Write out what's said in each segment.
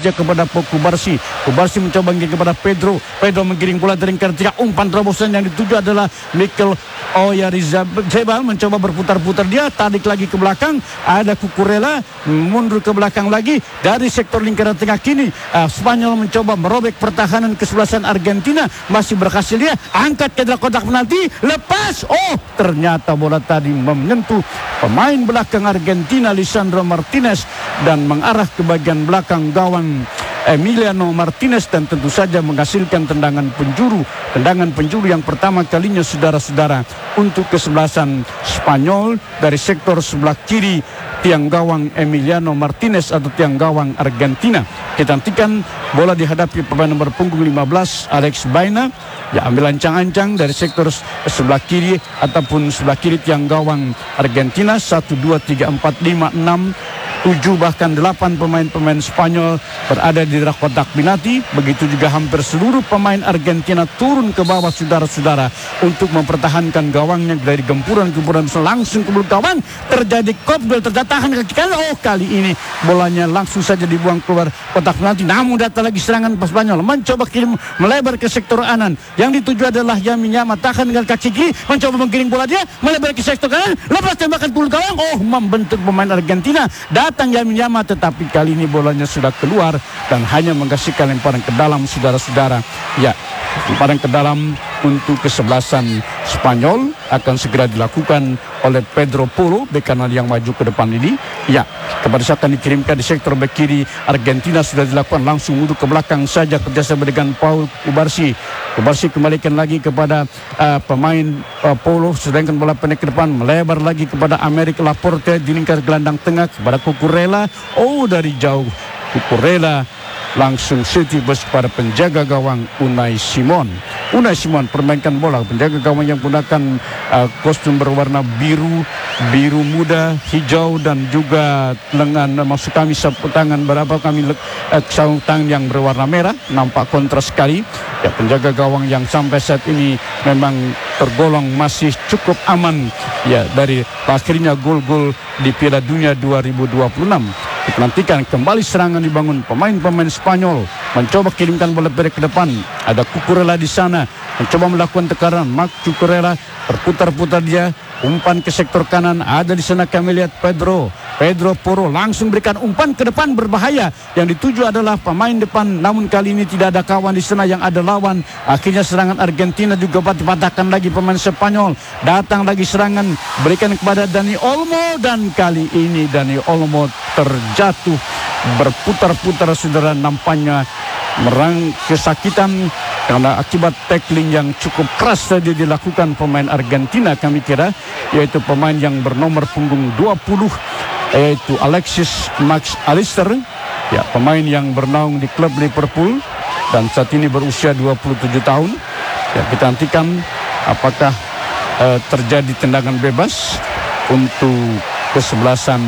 dia kepada Kubarsi. Kubarsi mencoba menggiring kepada Pedro. Pedro menggiring bola dari lingkaran 3. Umpan terobosan yang dituju adalah Mikel Oyarzabal mencoba berputar-putar, dia tarik lagi ke belakang. Ada Cucurella mundur ke belakang lagi dari sektor lingkaran tengah kini. Spanyol mencoba merobek pertahanan kesebelasan Argentina, masih berhasil dia angkat ke dalam kotak penalti, lepas. Ternyata bola tadi menyentuh pemain belakang Argentina Lisandro Martinez dan mengarah ke bagian belakang gawang Emiliano Martinez, dan tentu saja menghasilkan tendangan penjuru yang pertama kalinya, saudara-saudara, untuk kesebelasan Spanyol dari sektor sebelah kiri tiang gawang Emiliano Martinez atau tiang gawang Argentina. Kita nantikan bola dihadapi pemain nomor punggung 15 Alex Baena. Ya, ambil ancang-ancang dari sektor sebelah kiri ataupun sebelah kiri tiang gawang Argentina. 1, 2, 3, 4, 5, 6, 7 bahkan 8 pemain-pemain Spanyol berada di dalam kotak penalti. Begitu juga hampir seluruh pemain Argentina turun ke bawah, saudara-saudara, untuk mempertahankan gawangnya dari gempuran-gempuran langsung ke belakang gawang. Terjadi kopdol, tertahan kaki kanan. Kali ini bolanya langsung saja dibuang keluar kotak penalti. Namun datang lagi serangan pas Spanyol mencoba kirim melebar ke sektor kanan. Yang dituju adalah Lamine Yamal, tahan dengan kaki kiri, mencoba menggiring bola dia melebar ke sektor kanan, lepas tembakan puluh gawang. Membentuk pemain Argentina. Datang Lamine Yamal, tetapi kali ini bolanya sudah keluar dan hanya menghasilkan lemparan ke dalam, saudara-saudara. Ya, lemparan ke dalam untuk kesebelasan Spanyol akan segera dilakukan oleh Pedro Porro, bek kanan yang maju ke depan ini. Ya, kepada saat akan dikirimkan di sektor bek kiri Argentina sudah dilakukan langsung mundur ke belakang saja kerjasama dengan Paul Kubarsi. Kubarsi kembalikan lagi kepada pemain Porro, sedangkan bola pendek ke depan melebar lagi kepada Americ Laporte di lingkar gelandang tengah kepada Cucurella. Dari jauh Cucurella langsung setibus pada penjaga gawang Unai Simon. Unai Simon permainkan bola, penjaga gawang yang menggunakan kostum berwarna biru muda, hijau, dan juga lengan, maksud kami sapu tangan sarung tangan yang berwarna merah, nampak kontras sekali. Ya, penjaga gawang yang sampai saat ini memang tergolong masih cukup aman ya dari akhirnya gol-gol di Piala Dunia 2026. Nantikan kembali serangan dibangun pemain-pemain Spanyol, mencoba kirimkan bola pendek ke depan. Ada Cucurella di sana, mencoba melakukan tekanan. Marc Cucurella berputar-putar dia, umpan ke sektor kanan. Ada di sana kami lihat Pedro Porro langsung berikan umpan ke depan berbahaya. Yang dituju adalah pemain depan, namun kali ini tidak ada kawan di sana, yang ada lawan. Akhirnya serangan Argentina juga dipatahkan lagi pemain Spanyol. Datang lagi serangan, berikan kepada Dani Olmo, dan kali ini Dani Olmo terjatuh berputar-putar, saudara, nampaknya merang kesakitan karena akibat tackling yang cukup keras tadi dilakukan pemain Argentina, kami kira, yaitu pemain yang bernomor punggung 20, yaitu Alexis Max Allister, ya, pemain yang bernaung di klub Liverpool dan saat ini berusia 27 tahun. Ya, kita nantikan apakah terjadi tendangan bebas untuk kesebelasan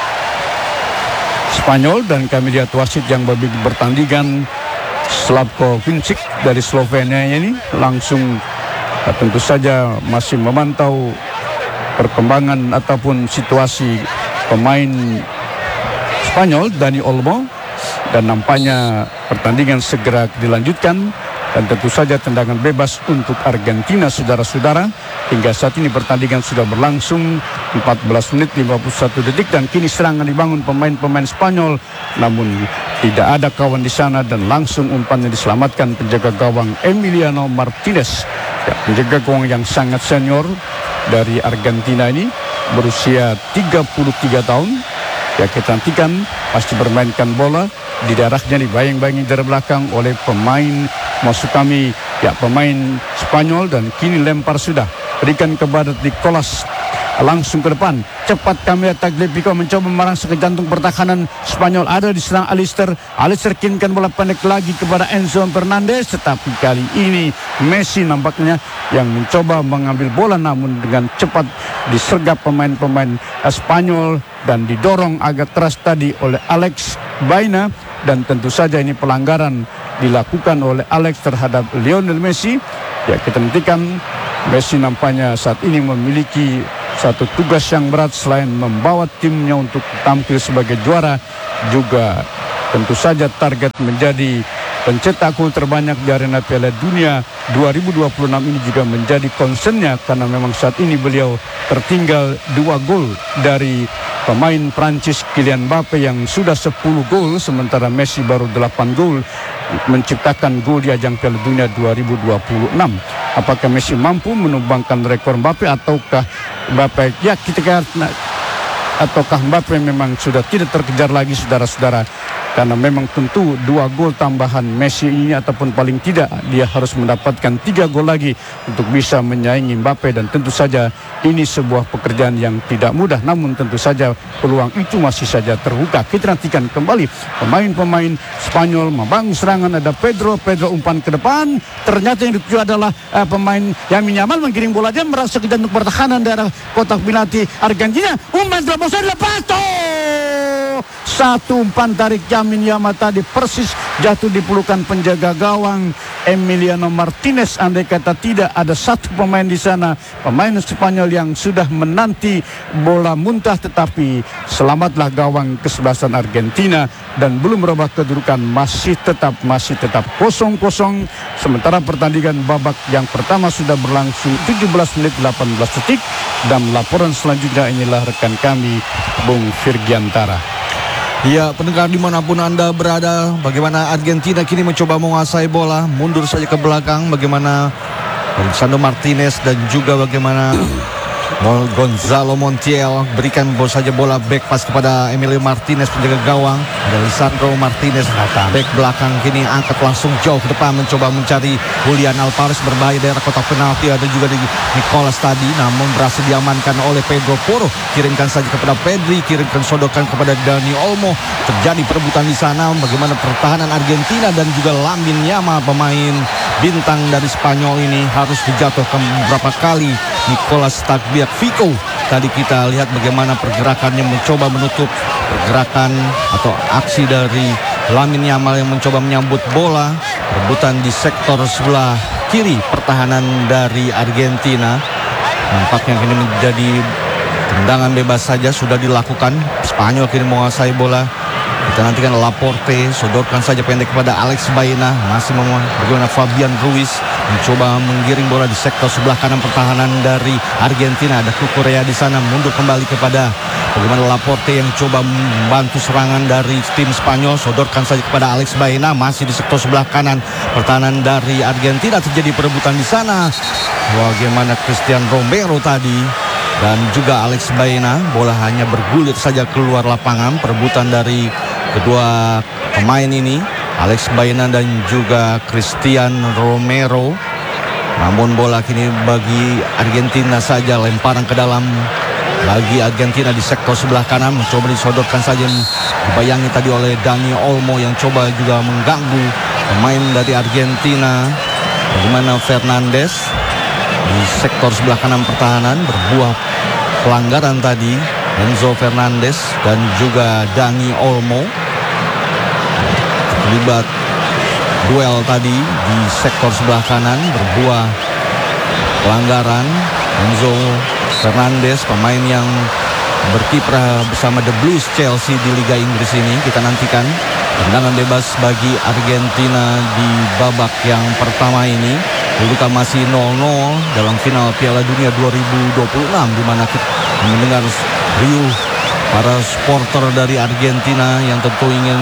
Spanyol, dan kami lihat wasit yang bertandingan Slavko Vincic dari Slovenia ini langsung tentu saja masih memantau perkembangan ataupun situasi pemain Spanyol Dani Olmo, dan nampaknya pertandingan segera dilanjutkan. Dan tentu saja tendangan bebas untuk Argentina, saudara-saudara. Hingga saat ini pertandingan sudah berlangsung 14 menit 51 detik dan kini serangan dibangun pemain-pemain Spanyol, namun tidak ada kawan di sana dan langsung umpannya diselamatkan penjaga gawang Emiliano Martinez. Ya, penjaga gawang yang sangat senior dari Argentina ini berusia 33 tahun. Ya, kita nantikan pasti bermainkan bola di darahnya, dibayang-bayangi dari belakang oleh pemain, maksud kami ya pemain Spanyol, dan kini lempar sudah berikan kepada Nicolas langsung ke depan. Cepat kami lihat Tagliafico mencoba merangsek ke jantung pertahanan Spanyol. Ada di serang Allister kirimkan bola pendek lagi kepada Enzo Fernandez, tetapi kali ini Messi nampaknya yang mencoba mengambil bola, namun dengan cepat disergap pemain-pemain Spanyol dan didorong agak keras tadi oleh Alex Baena. Dan tentu saja ini pelanggaran dilakukan oleh Alex terhadap Lionel Messi. Ya, kita nantikan Messi nampaknya saat ini memiliki satu tugas yang berat selain membawa timnya untuk tampil sebagai juara, juga tentu saja target menjadi pencetak gol terbanyak di arena Piala Dunia 2026 ini juga menjadi concernnya, karena memang saat ini beliau tertinggal 2 gol dari pemain Prancis Kylian Mbappe yang sudah 10 gol, sementara Messi baru 8 gol menciptakan gol di ajang Piala Dunia 2026. Apakah Messi mampu menumbangkan rekor Mbappe ataukah Mbappe memang sudah tidak terkejar lagi, saudara-saudara? Karena memang tentu 2 gol tambahan Messi ini, ataupun paling tidak dia harus mendapatkan 3 gol lagi untuk bisa menyaingi Mbappe, dan tentu saja ini sebuah pekerjaan yang tidak mudah. Namun tentu saja peluang itu masih saja terbuka. Kita nantikan kembali pemain-pemain Spanyol membangun serangan. Ada Pedro umpan ke depan, ternyata yang dituju adalah pemain Lamine Yamal, menggiring bola, dia merasa ke jantung pertahanan daerah kotak penalti Argentina. Umpan terobosan lepas, satu umpan tarik Lamine Yamal tadi persis jatuh di pelukan penjaga gawang Emiliano Martinez. Andai kata tidak ada satu pemain di sana, pemain Spanyol yang sudah menanti bola muntah, tetapi selamatlah gawang kesebelasan Argentina dan belum merubah kedudukan, masih tetap 0-0. Sementara pertandingan babak yang pertama sudah berlangsung 17 menit 18 detik, dan laporan selanjutnya inilah rekan kami Bung Virgiantara. Ya, pendengar dimanapun Anda berada, bagaimana Argentina kini mencoba menguasai bola, mundur saja ke belakang, bagaimana Lisandro Martinez dan juga bagaimana Gonzalo Montiel berikan bola back pass kepada Emilio Martinez, penjaga gawang. Ada Lisandro Martinez back belakang, kini angkat langsung jauh ke depan mencoba mencari Julian Alvarez, berbahaya daerah kotak penalti. Ada juga di Nicolas tadi, namun berhasil diamankan oleh Pedro Porro. Kirimkan saja kepada Pedri, kirimkan sodokan kepada Dani Olmo. Terjadi perebutan di sana, bagaimana pertahanan Argentina dan juga Lamine Yamal, pemain bintang dari Spanyol ini harus dijatuhkan beberapa kali. Nicolas Tagliafico tadi kita lihat bagaimana pergerakannya mencoba menutup pergerakan atau aksi dari Lamine Yamal yang mencoba menyambut bola. Rebutan di sektor sebelah kiri pertahanan dari Argentina, nampaknya kini menjadi tendangan bebas saja sudah dilakukan. Spanyol kini menguasai bola. Kita nantikan Laporte, sodorkan saja pendek kepada Alex Baena. Masih bagaimana Fabian Ruiz mencoba menggiring bola di sektor sebelah kanan pertahanan dari Argentina. Ada Cucurella di sana, mundur kembali kepada bagaimana Laporte yang coba membantu serangan dari tim Spanyol. Sodorkan saja kepada Alex Baena, masih di sektor sebelah kanan pertahanan dari Argentina. Terjadi perebutan di sana. Bagaimana Christian Romero tadi dan juga Alex Baena, bola hanya bergulir saja keluar lapangan. Perebutan dari kedua pemain ini, Alex Baena dan juga Christian Romero. Namun bola kini bagi Argentina saja, lemparan ke dalam bagi Argentina di sektor sebelah kanan, mencoba disodorkan saja, dibayangi tadi oleh Dani Olmo yang coba juga mengganggu pemain dari Argentina. Bagaimana Fernandes di sektor sebelah kanan pertahanan, berbuah pelanggaran tadi Enzo Fernandes dan juga Dani Olmo terlibat duel tadi di sektor sebelah kanan, berbuah pelanggaran. Enzo Fernandes, pemain yang berkiprah bersama The Blues Chelsea di Liga Inggris ini. Kita nantikan tendangan bebas bagi Argentina di babak yang pertama ini. Kedudukan masih 0-0 dalam final Piala Dunia 2026, di mana kita mendengar riuh para supporter dari Argentina yang tentu ingin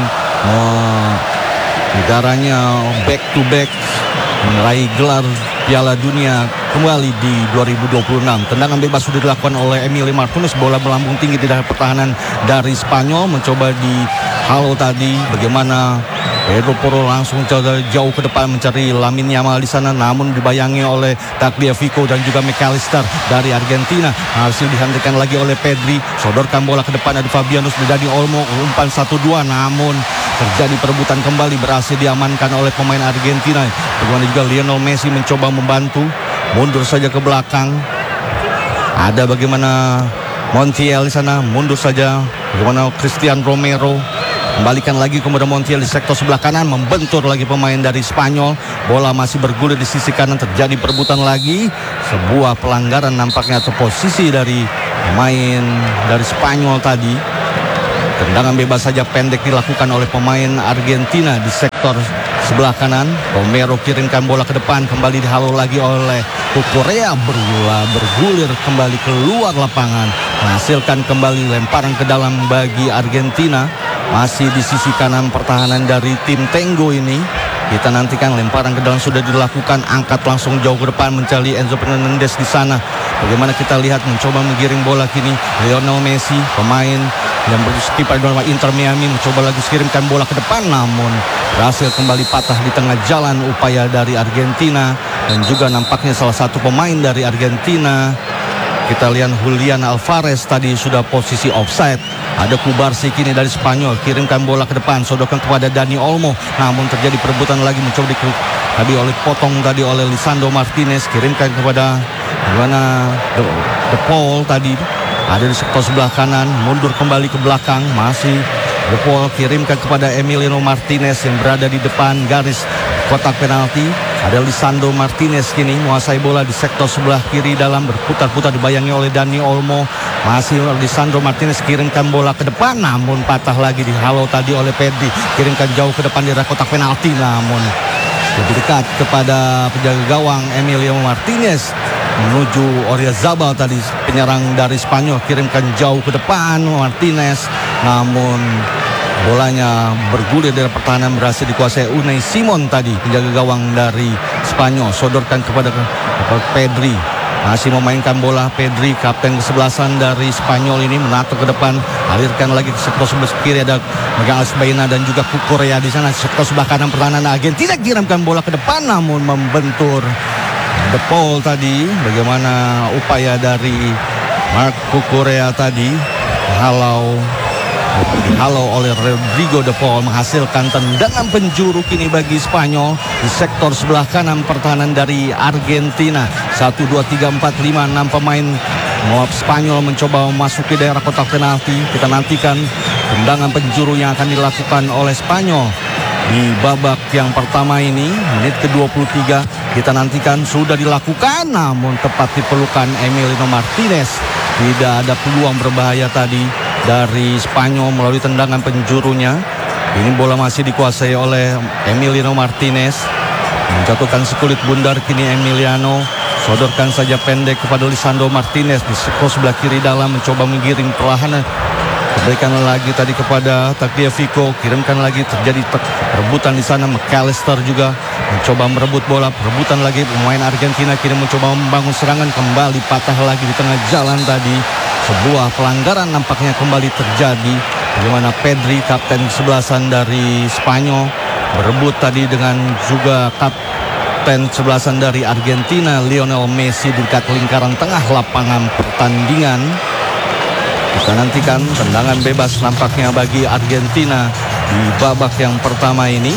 negaranya back to back meraih gelar Piala Dunia kembali di 2026. Tendangan bebas sudah dilakukan oleh Emilio Martinez. Bola melambung tinggi di daerah pertahanan dari Spanyol, mencoba dihalau tadi. Bagaimana Pedro Porro langsung jauh ke depan mencari Lamine Yamal di sana, namun dibayangi oleh Tagliafico dan juga McAllister dari Argentina. Hasil dihentikan lagi oleh Pedri, sodorkan bola ke depan, ada Fabianus dari Olmo, umpan 1-2, namun terjadi perebutan kembali, berhasil diamankan oleh pemain Argentina. Bagaimana juga Lionel Messi mencoba membantu, mundur saja ke belakang. Ada bagaimana Montiel di sana, mundur saja. Bagaimana Christian Romero, kembalikan lagi kepada Montiel di sektor sebelah kanan, membentur lagi pemain dari Spanyol. Bola masih bergulir di sisi kanan, terjadi perebutan lagi. Sebuah pelanggaran nampaknya atau posisi dari pemain dari Spanyol tadi. Tendangan bebas saja pendek dilakukan oleh pemain Argentina di sektor sebelah kanan. Romero kirimkan bola ke depan, kembali dihalau lagi oleh Cucurella, bergulir kembali keluar lapangan, menghasilkan kembali lemparan ke dalam bagi Argentina. Masih di sisi kanan pertahanan dari tim Tango ini. Kita nantikan lemparan ke dalam sudah dilakukan, angkat langsung jauh ke depan mencari Enzo Fernandez di sana. Bagaimana kita lihat mencoba menggiring bola kini Lionel Messi, pemain yang berkiprah di dalam Inter Miami, mencoba lagi kirimkan bola ke depan, namun berhasil kembali patah di tengah jalan upaya dari Argentina. Dan juga nampaknya salah satu pemain dari Argentina, kita lihat Julian Alvarez tadi sudah posisi offside. Ada Kubarsi kini dari Spanyol, kirimkan bola ke depan, sodorkan kepada Dani Olmo, namun terjadi perebutan lagi, mencoba tadi potong tadi oleh Lisandro Martinez, kirimkan kepada De Paul tadi ada di sektor sebelah kanan, mundur kembali ke belakang, masih De Paul kirimkan kepada Emiliano Martinez yang berada di depan garis kotak penalti. Ada Lisandro Martinez kini menguasai bola di sektor sebelah kiri dalam, berputar-putar dibayangi oleh Dani Olmo. Masih Lisandro Martinez kirimkan bola ke depan, namun patah lagi dihalau tadi oleh Pedri. Kirimkan jauh ke depan di arah kotak penalti, namun lebih dekat kepada penjaga gawang Emiliano Martinez menuju Oyarzabal tadi, penyerang dari Spanyol, kirimkan jauh ke depan Martinez, namun bolanya bergulir dari pertahanan, berhasil dikuasai Unai Simon tadi, penjaga gawang dari Spanyol. Sodorkan kepada Pedri, masih memainkan bola Pedri, kapten kesebelasan dari Spanyol ini, menatap ke depan, alirkan lagi ke sektor sebelah kiri, ada Magalhaes Baena dan juga Cucurella di sana. Sektor sebelah kanan pertahanan Argentina, kirimkan bola ke depan, namun membentur De Paul tadi. Bagaimana upaya dari Marc Cucurella tadi, dihalau oleh Rodrigo De Paul, menghasilkan tendangan penjuru kini bagi Spanyol di sektor sebelah kanan pertahanan dari Argentina. 1, 2, 3, 4, 5, 6 pemain Spanyol mencoba memasuki daerah kotak penalti. Kita nantikan tendangan penjuru yang akan dilakukan oleh Spanyol di babak yang pertama ini. Menit ke-23 kita nantikan sudah dilakukan, namun tepat diperlukan Emiliano Martinez. Tidak ada peluang berbahaya tadi dari Spanyol melalui tendangan penjurunya. Ini bola masih dikuasai oleh Emiliano Martinez, menjatuhkan sekulit bundar kini Emiliano. Sodorkan saja pendek kepada Lisandro Martinez di sektor sebelah kiri dalam, mencoba menggiring perlahan. Berikan lagi tadi kepada Tagliafico, kirimkan lagi, terjadi rebutan di sana. McAllister juga mencoba merebut bola, perebutan lagi. Pemain Argentina kini mencoba membangun serangan, kembali patah lagi di tengah jalan tadi. Sebuah pelanggaran nampaknya kembali terjadi. Bagaimana Pedri, kapten kesebelasan dari Spanyol, berebut tadi dengan juga kapten kesebelasan dari Argentina Lionel Messi di dekat lingkaran tengah lapangan pertandingan. Kita nantikan tendangan bebas nampaknya bagi Argentina di babak yang pertama ini.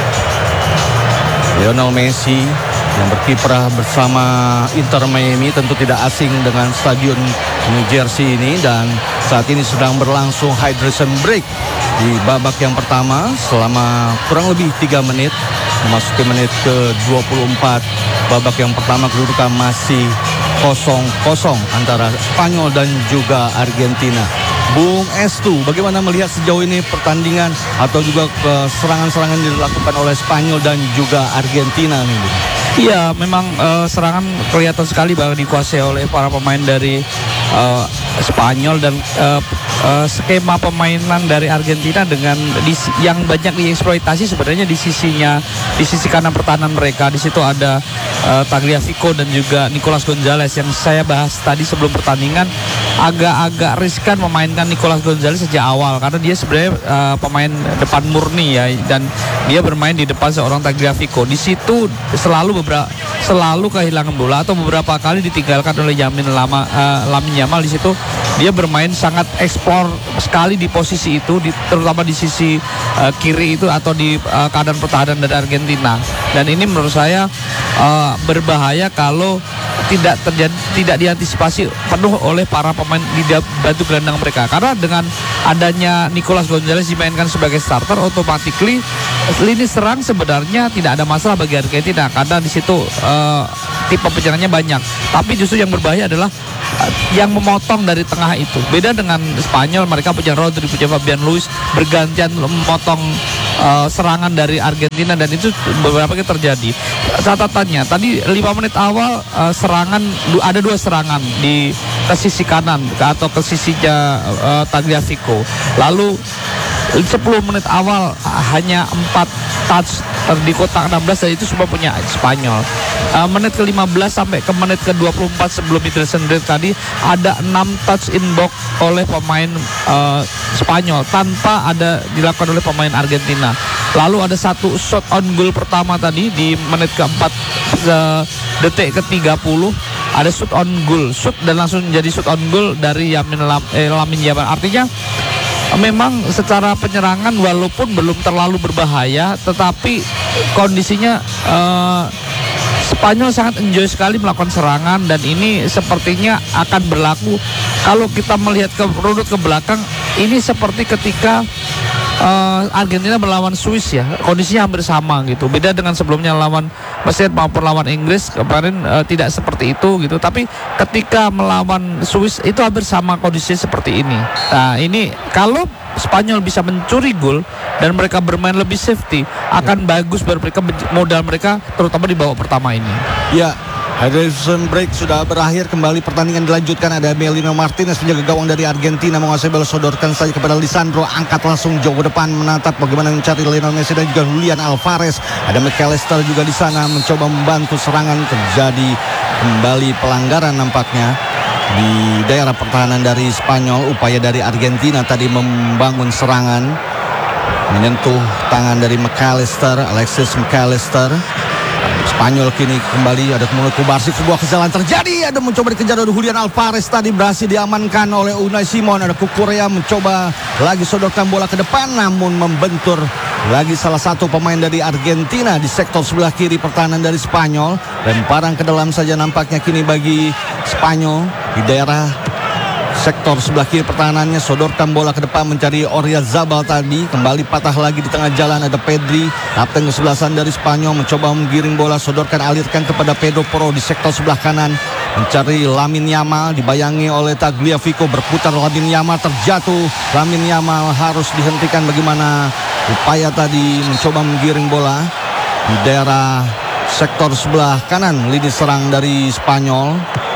Lionel Messi yang berkiprah bersama Inter Miami tentu tidak asing dengan stadion New Jersey ini, dan saat ini sedang berlangsung hydration break di babak yang pertama selama kurang lebih 3 menit memasuki menit ke-24. Babak yang pertama kedudukan masih 0-0 antara Spanyol dan juga Argentina. Bung Estu, bagaimana melihat sejauh ini pertandingan atau juga serangan-serangan dilakukan oleh Spanyol dan juga Argentina nih, Bung? Iya, memang serangan kelihatan sekali bahwa dikuasai oleh para pemain dari Spanyol, dan skema pemainan dari Argentina dengan yang banyak dieksploitasi sebenarnya di sisi kanan pertahanan mereka. Di situ ada Tagliafico dan juga Nicolas Gonzalez yang saya bahas tadi sebelum pertandingan. Agak-agak riskan memainkan Nicolas Gonzalez sejak awal karena dia sebenarnya pemain depan murni ya, dan dia bermain di depan seorang Tagliafico. Di situ selalu kehilangan bola atau beberapa kali ditinggalkan oleh Lamine Yamal. Di situ dia bermain sangat eksplor sekali di posisi itu, terutama di sisi kiri itu atau di kanan pertahanan dari Argentina. Dan ini menurut saya berbahaya kalau tidak diantisipasi penuh oleh para pemain di batu gelandang mereka. Karena dengan adanya Nicolas Gonzalez dimainkan sebagai starter, automatically lini serang sebenarnya tidak ada masalah bagi Argentina, karena di situ tipe penyerangnya banyak. Tapi justru yang berbahaya adalah yang memotong dari tengah itu. Beda dengan Spanyol, mereka punya Rodri, punya Fabian Ruiz, bergantian memotong serangan dari Argentina, dan itu beberapa kali terjadi. Catatannya tadi 5 menit awal serangan, ada 2 serangan ke sisi kanan atau ke sisinya Tagliafico. Lalu 10 menit awal hanya 4 touch di kotak 16, dan itu semua punya Spanyol. Menit ke-15 sampai ke menit ke-24 sebelum Ederson tadi ada 6 touch in box oleh pemain Spanyol tanpa ada dilakukan oleh pemain Argentina. Lalu ada 1 shot on goal pertama tadi di menit ke-4 detik ke-30, ada shoot on goal, shoot dan langsung jadi shoot on goal dari Lamine Yamal. Artinya memang secara penyerangan walaupun belum terlalu berbahaya, tetapi kondisinya Spanyol sangat enjoy sekali melakukan serangan, dan ini sepertinya akan berlaku kalau kita melihat runut ke belakang. Ini seperti ketika Argentina melawan Swiss ya, kondisinya hampir sama gitu. Beda dengan sebelumnya lawan Mesir maupun lawan Inggris kemarin tidak seperti itu gitu. Tapi ketika melawan Swiss itu hampir sama kondisinya seperti ini. Nah ini kalau Spanyol bisa mencuri gol dan mereka bermain lebih safety, akan bagus buat mereka, modal mereka terutama di babak pertama ini. Ya, hydration break sudah berakhir, kembali pertandingan dilanjutkan. Ada Emiliano Martinez, penjaga gawang dari Argentina, menguasai bola, sodorkan saja kepada Lisandro, angkat langsung jauh ke depan, menatap bagaimana mencari Lionel Messi dan juga Julian Alvarez. Ada McAllister juga di sana mencoba membantu serangan. Terjadi kembali pelanggaran nampaknya di daerah pertahanan dari Spanyol. Upaya dari Argentina tadi membangun serangan, menyentuh tangan dari McAllister, Alexis McAllister. Spanyol kini kembali, ada kemudian Kubarsi, sebuah kesalahan terjadi, ada mencoba dikejar oleh Julian Alvarez, tadi berhasil diamankan oleh Unai Simon. Ada Cucurella mencoba lagi sodorkan bola ke depan, namun membentur lagi salah satu pemain dari Argentina di sektor sebelah kiri pertahanan dari Spanyol. Lemparan ke dalam saja nampaknya kini bagi Spanyol di daerah sektor sebelah kiri pertahanannya, sodorkan bola ke depan mencari Oyarzabal tadi, kembali patah lagi di tengah jalan. Ada Pedri, kapten kesebelasan dari Spanyol, mencoba menggiring bola, sodorkan, alirkan kepada Pedro Porro di sektor sebelah kanan, mencari Lamine Yamal, dibayangi oleh Tagliafico, berputar Lamine Yamal, terjatuh. Lamine Yamal harus dihentikan. Bagaimana upaya tadi mencoba menggiring bola di daerah sektor sebelah kanan lini serang dari Spanyol.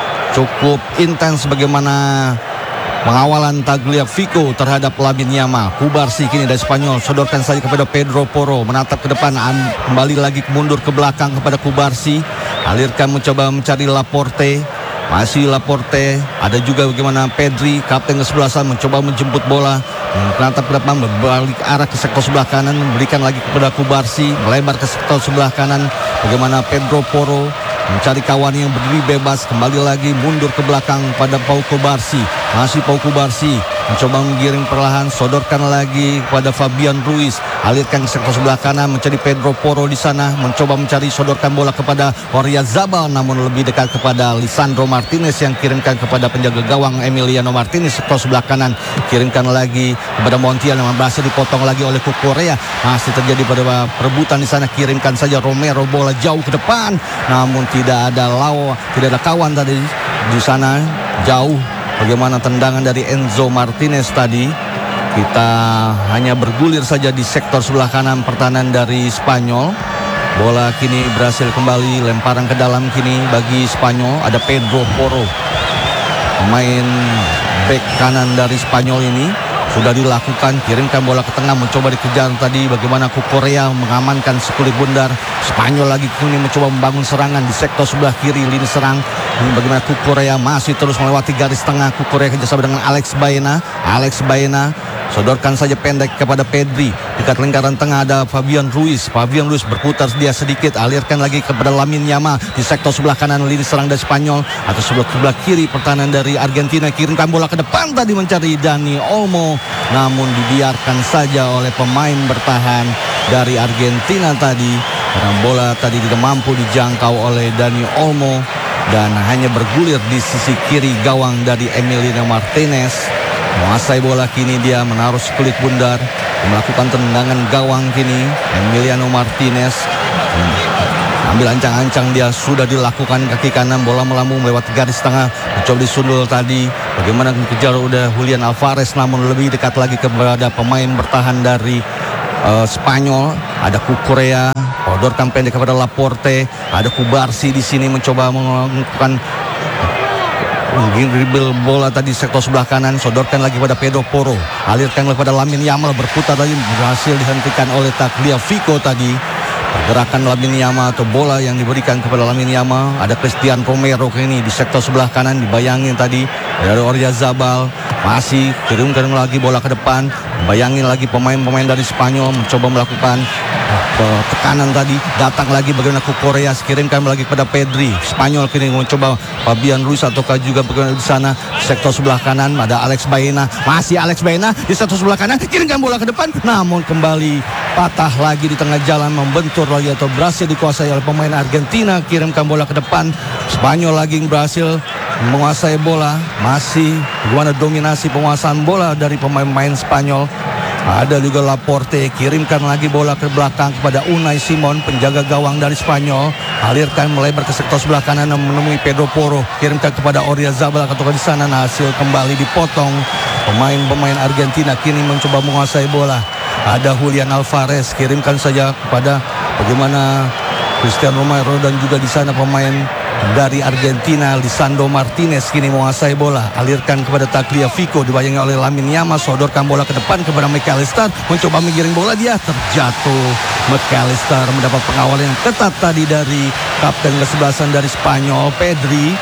Cukup intens bagaimana pengawalan Tagliafico terhadap Lamine Yamal. Kubarsi kini dari Spanyol, sodorkan saja kepada Pedro Porro, menatap ke depan, kembali lagi mundur ke belakang kepada Kubarsi, alirkan mencoba mencari Laporte, masih Laporte. Ada juga bagaimana Pedri, kapten kesebelasan, mencoba menjemput bola, menatap ke depan, berbalik arah ke sektor sebelah kanan, memberikan lagi kepada Kubarsi, melebar ke sektor sebelah kanan. Bagaimana Pedro Porro mencari kawan yang berdiri bebas, kembali lagi mundur ke belakang pada Pau Kubarsi. Masih Pau Kubarsi mencoba menggiring perlahan, sodorkan lagi kepada Fabian Ruiz, alirkan ke sektor sebelah kanan, mencari Pedro Porro di sana, mencoba mencari sodorkan bola kepada Oyarzabal, namun lebih dekat kepada Lisandro Martinez yang kirimkan kepada penjaga gawang Emiliano Martinez sektor sebelah kanan, kirimkan lagi kepada Montiel yang berhasil dipotong lagi oleh Cucurella. Masih terjadi pada perebutan di sana, kirimkan saja Romero bola jauh ke depan, namun tidak ada kawan tadi di sana jauh. Bagaimana tendangan dari Enzo Martinez tadi, kita hanya bergulir saja di sektor sebelah kanan pertahanan dari Spanyol. Bola kini berhasil kembali, lemparan ke dalam kini bagi Spanyol. Ada Pedro Porro, pemain bek kanan dari Spanyol ini, sudah dilakukan, kirimkan bola ke tengah, mencoba dikejar tadi. Bagaimana Cucurella mengamankan sekulit bundar. Spanyol lagi kini mencoba membangun serangan di sektor sebelah kiri lini serang. Bagaimana Cucurella masih terus melewati garis tengah. Cucurella kerjasama dengan Alex Baena, sodorkan saja pendek kepada Pedri. Dekat lingkaran tengah ada Fabian Ruiz berputar dia sedikit, alirkan lagi kepada Lamine Yamal di sektor sebelah kanan lini serang dari Spanyol. Atau sebelah kiri pertahanan dari Argentina, kirimkan bola ke depan tadi mencari Dani Olmo, namun dibiarkan saja oleh pemain bertahan dari Argentina tadi, karena bola tadi tidak mampu dijangkau oleh Dani Olmo dan hanya bergulir di sisi kiri gawang dari Emiliano Martinez. Menguasai bola kini, dia menaruh sekulit bundar, melakukan tendangan gawang kini Emiliano Martinez. Ambil ancang-ancang dia sudah dilakukan kaki kanan, bola melambung melewati garis tengah, mencoba disundul tadi. Bagaimana dikejar udah Julian Alvarez, namun lebih dekat lagi kepada pemain bertahan dari Spanyol. Ada Cucurella, odorkan pendek kepada Laporte. Ada Kubarsi di sini mencoba melakukan dribble bola tadi sektor sebelah kanan, sodorkan lagi pada Pedro Porro, alirkan kepada Lamine Yamal, berputar tadi, berhasil dihentikan oleh Tagliafico tadi. Pergerakan Lamine Yamal atau bola yang diberikan kepada Lamine Yamal. Ada Christian Romero ini di sektor sebelah kanan, dibayangin tadi dari Oyarzabal, masih kirimkan lagi bola ke depan. Bayangin lagi pemain-pemain dari Spanyol mencoba melakukan tekanan tadi, datang lagi bagaimana Cucurella, kirimkan lagi kepada Pedri. Spanyol kini mencoba Fabian Ruiz ataukah juga bagaimana di sana sektor sebelah kanan ada Alex Baena, masih Alex Baena di sektor sebelah kanan, kirimkan bola ke depan, namun kembali patah lagi di tengah jalan, membentur lagi atau berhasil dikuasai oleh pemain Argentina. Kirimkan bola ke depan, Spanyol lagi berhasil menguasai bola, masih bagaimana dominasi penguasaan bola dari pemain-pemain Spanyol. Ada juga Laporte, kirimkan lagi bola ke belakang kepada Unai Simon, penjaga gawang dari Spanyol, alirkan melebar ke sektor sebelah kanan menemui Pedro Porro, kirimkan kepada Oyarzabal atau di sana, hasil kembali dipotong. Pemain-pemain Argentina kini mencoba menguasai bola. Ada Julian Alvarez, kirimkan saja kepada bagaimana Christian Romero dan juga di sana pemain dari Argentina Lisandro Martinez kini menguasai bola, alirkan kepada Tagliafico, dibayangi oleh Lamine Yamal, sodorkan bola ke depan kepada McAllister, mencoba menggiring bola, dia terjatuh. McAllister mendapat pengawalan yang ketat tadi dari kapten kesebelasan dari Spanyol, Pedri.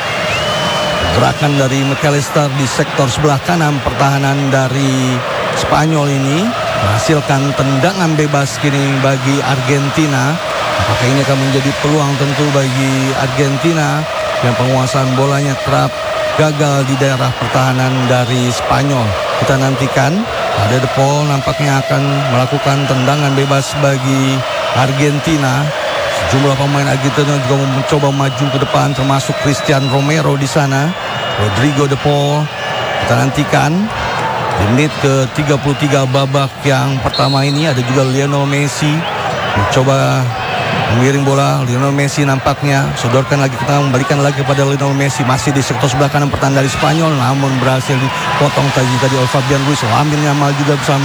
Gerakan dari McAllister di sektor sebelah kanan pertahanan dari Spanyol ini menghasilkan tendangan bebas kini bagi Argentina. Apakah ini akan menjadi peluang tentu bagi Argentina yang penguasaan bolanya kerap gagal di daerah pertahanan dari Spanyol. Kita nantikan. Ada De Paul nampaknya akan melakukan tendangan bebas bagi Argentina. Sejumlah pemain Argentina juga mencoba maju ke depan, termasuk Christian Romero di sana, Rodrigo De Paul. Kita nantikan. Di menit ke-33 babak yang pertama ini ada juga Lionel Messi mencoba mengiring bola. Lionel Messi nampaknya sodorkan lagi ke tengah, membalikan lagi kepada Lionel Messi, masih di sektor sebelah kanan pertahanan dari Spanyol, namun berhasil dipotong tadi oleh Fabian Ruiz. Lamine Yamal juga bersama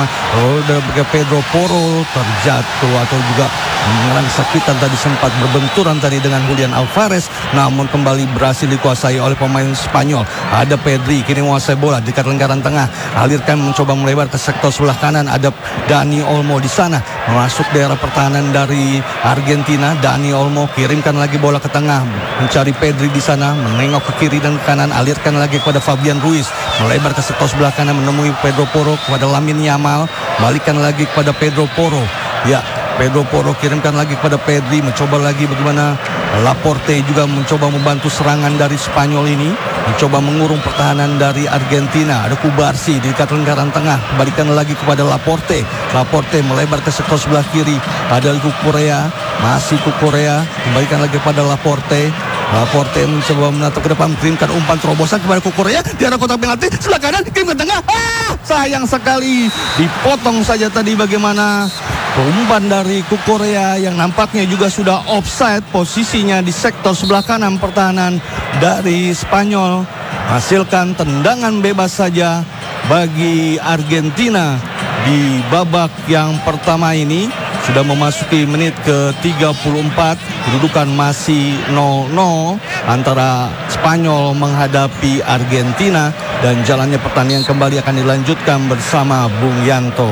Pedro Porro terjatuh atau juga mengalami kesakitan tadi, sempat berbenturan tadi dengan Julian Alvarez, namun kembali berhasil dikuasai oleh pemain Spanyol. Ada Pedri kini menguasai bola di dekat lingkaran tengah, alirkan mencoba melebar ke sektor sebelah kanan. Ada Dani Olmo di sana masuk daerah pertahanan dari Argentina. Dani Olmo kirimkan lagi bola ke tengah, mencari Pedri di sana, menengok ke kiri dan ke kanan, alirkan lagi kepada Fabian Ruiz, melebar ke sektor sebelah kanan menemui Pedro Porro, kepada Lamine Yamal, balikan lagi kepada Pedro Porro. Ya, Pedro Porro kirimkan lagi kepada Pedri, mencoba lagi bagaimana Laporte juga mencoba membantu serangan dari Spanyol ini, mencoba mengurung pertahanan dari Argentina. Ada Kubarsi di dekat lingkaran tengah, kembalikan lagi kepada Laporte. Laporte melebar ke sektor sebelah kiri, ada Cucurella, masih Cucurella, kembalikan lagi kepada Laporte. Laporte mencoba menatap ke depan, kirimkan umpan terobosan kepada Cucurella di arah kotak penalti sebelah kanan, kirim ke tengah. Sayang sekali, dipotong saja tadi bagaimana umpan dari Cucurella yang nampaknya juga sudah offside posisinya di sektor sebelah kanan pertahanan dari Spanyol. Hasilkan tendangan bebas saja bagi Argentina di babak yang pertama ini. Sudah memasuki menit ke-34, kedudukan masih 0-0 antara Spanyol menghadapi Argentina, dan jalannya pertandingan kembali akan dilanjutkan bersama Bung Yanto.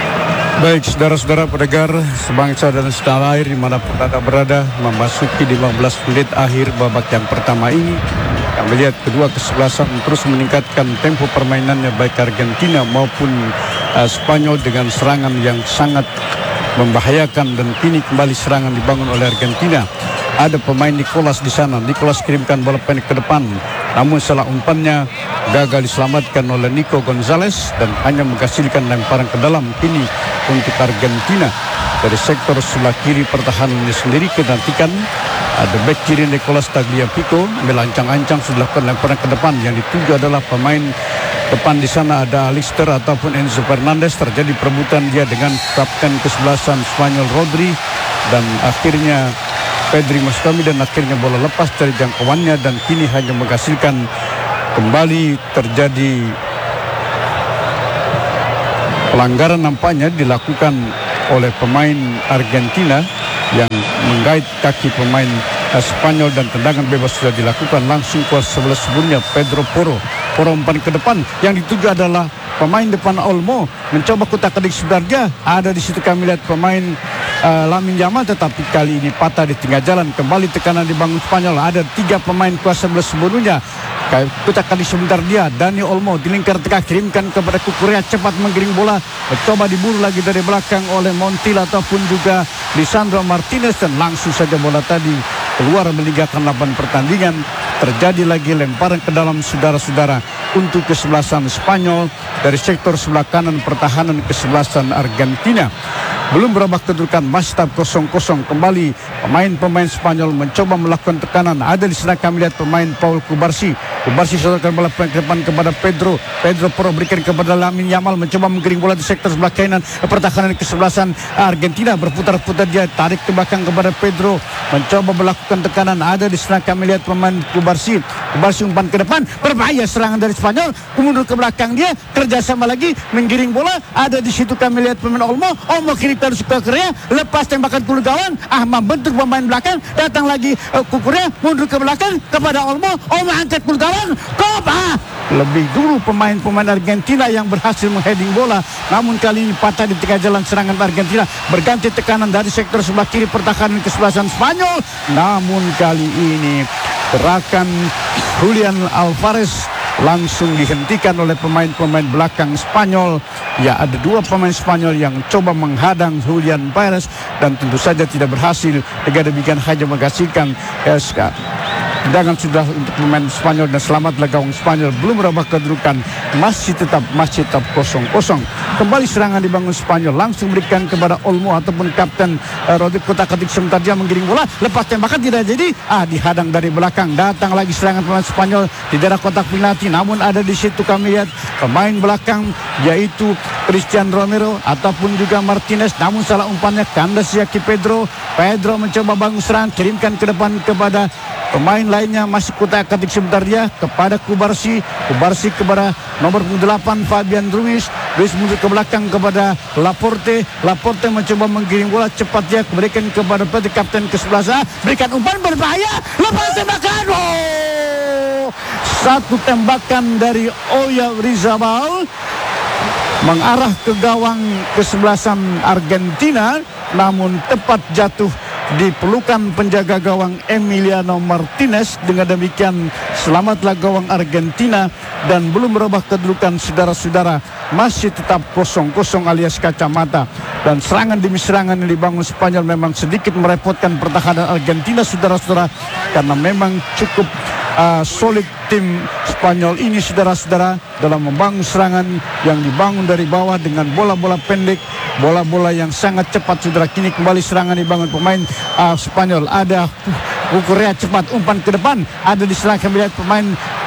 Baik, saudara-saudara pendengar sebangsa dan setanah air dimanapun Anda berada, memasuki 15 menit akhir babak yang pertama ini. Kami lihat kedua kesebelasan terus meningkatkan tempo permainannya, baik Argentina maupun Spanyol, dengan serangan yang sangat membahayakan, dan kini kembali serangan dibangun oleh Argentina. Ada pemain Nicolas di sana. Nicolas kirimkan bola pendek ke depan, namun salah umpannya gagal diselamatkan oleh Nico Gonzalez dan hanya menghasilkan lemparan ke dalam. Kini untuk Argentina dari sektor sebelah kiri pertahanannya sendiri, kenantikan ada back kiri Nicolas Tagliafico melancang-ancang sudah lakukan lemparan ke depan, yang dituju adalah pemain depan di sana ada Alister ataupun Enzo Fernandez. Terjadi perebutan dia dengan kapten kesebelasan Spanyol Rodri, dan akhirnya Pedri Mustami dan akhirnya bola lepas dari jangkauannya dan kini hanya menghasilkan kembali terjadi pelanggaran nampaknya dilakukan oleh pemain Argentina yang menggait kaki pemain Spanyol dan tendangan bebas sudah dilakukan langsung ke sebelah sebelumnya Pedro Porro umpan ke depan yang dituju adalah pemain depan Olmo mencoba kutak-atik sebenarnya ada di situ kami lihat pemain Lamine Yamal tetapi kali ini patah di tengah jalan kembali tekanan dibangun Spanyol ada 3 pemain kuasa sebelah sebelumnya kutak-atik sebentar dia Dani Olmo di lingkar tengah kirimkan kepada Kukurea cepat menggiring bola mencoba diburu lagi dari belakang oleh Montiel ataupun juga Lisandro Martinez dan langsung saja bola tadi keluar meninggalkan lapangan pertandingan. Terjadi lagi lemparan ke dalam saudara-saudara untuk kesebelasan Spanyol dari sektor sebelah kanan pertahanan kesebelasan Argentina. Belum berubah kedudukan masih tetap 0-0 kembali pemain-pemain Spanyol mencoba melakukan tekanan ada di sana kami lihat pemain Paul Cubarsí sodorkan bola ke depan kepada Pedro Porro berikan kepada Lamine Yamal mencoba menggiring bola di sektor sebelah kanan pertahanan kesebelasan Argentina berputar-putar dia tarik ke belakang kepada Pedro mencoba melakukan tekanan ada di sana kami lihat pemain Cubarsí umpan ke depan berbahaya serangan dari Spanyol mundur ke belakang dia kerjasama lagi menggiring bola ada di situ kami lihat pemain Olmo kiri terus ke Kukurea lepas tembakan kulit gawang membentuk pemain belakang datang lagi Kukurea mundur ke belakang kepada Olmo angkat kulit gawang lebih dulu pemain-pemain Argentina yang berhasil mengheading bola namun kali ini patah di tengah jalan serangan Argentina berganti tekanan dari sektor sebelah kiri pertahanan kesebelasan Spanyol namun kali ini gerakan Julian Alvarez langsung dihentikan oleh pemain-pemain belakang Spanyol. Ya, ada 2 pemain Spanyol yang coba menghadang Julian Alvarez dan tentu saja tidak berhasil. Dengan demikian hanya menghasilkan SK. Tendangan sudah untuk pemain Spanyol dan selamatlah gawang Spanyol. Belum berubah kedudukan, masih tetap 0-0. Kembali serangan dibangun Spanyol, langsung berikan kepada Olmo ataupun Kapten Rodrigo kutak-atik sebentar dia menggiring bola, lepas tembakan tidak jadi, dihadang dari belakang. Datang lagi serangan pemain Spanyol di daerah kotak penalti, namun ada di situ kami lihat pemain belakang yaitu Christian Romero ataupun juga Martinez, namun salah umpannya kandas Yaki Pedro mencoba bangun serangan, kirimkan ke depan kepada pemain lainnya masih kutak-atik sebentar dia kepada Cubarsí kepada nomor 8 Fabian Ruiz mundur ke belakang kepada Laporte mencoba menggiring bola cepat dia berikan kepada kapten ke-11 berikan umpan berbahaya lepas tembakan satu tembakan dari Oyarzabal mengarah ke gawang kesebelasan Argentina namun tepat jatuh di pelukan penjaga gawang Emiliano Martinez. Dengan demikian selamatlah gawang Argentina dan belum berubah kedudukan saudara-saudara, masih tetap 0-0 alias kacamata. Dan serangan demi serangan yang dibangun Spanyol memang sedikit merepotkan pertahanan Argentina saudara-saudara, karena memang cukup solid tim Spanyol ini saudara-saudara dalam membangun serangan yang dibangun dari bawah dengan bola-bola pendek, bola-bola yang sangat cepat saudara. Kini kembali serangan dibangun pemain Spanyol, ada Kukurea cepat umpan ke depan, ada di selang kami lihat pemain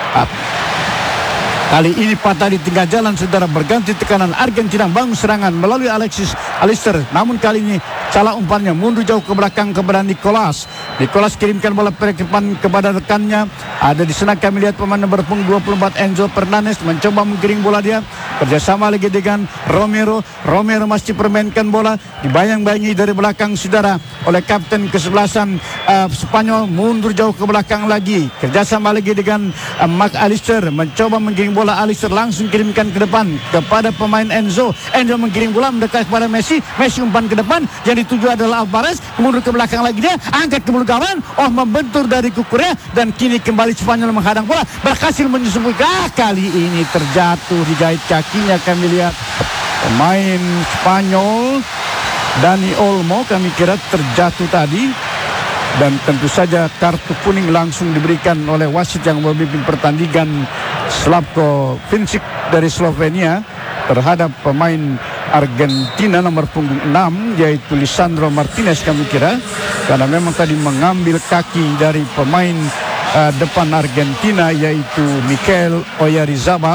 kali ini patah di tengah jalan saudara. Berganti tekanan Argentina bangun serangan melalui Alexis Alister, namun kali ini salah umpannya, mundur jauh ke belakang kepada Nicolas kirimkan bola ke depan kepada rekannya. Ada di sana kami lihat pemain nomor 24 Enzo Fernandez mencoba menggiring bola dia kerjasama lagi dengan Romero masih permainkan bola, dibayang-bayangi dari belakang saudara oleh kapten kesebelasan Spanyol, mundur jauh ke belakang lagi kerjasama lagi dengan Mark Alister mencoba menggiring bola. Alister langsung kirimkan ke depan kepada pemain Enzo menggiring bola mendekat kepada Messi umpan ke depan yang dituju adalah Alvarez, mundur ke belakang lagi dia angkat ke mulut gawang, membentur dari Kukurea dan kini kembali Spanyol menghadang bola, berhasil menyusup. Kali ini terjatuh di gait kakinya kami lihat pemain Spanyol Dani Olmo, kami kira terjatuh tadi, dan tentu saja kartu kuning langsung diberikan oleh wasit yang memimpin pertandingan Slavko Vincic dari Slovenia terhadap pemain Argentina nomor punggung 6 yaitu Lisandro Martinez kami kira, karena memang tadi mengambil kaki dari pemain depan Argentina yaitu Mikel Oyarzabal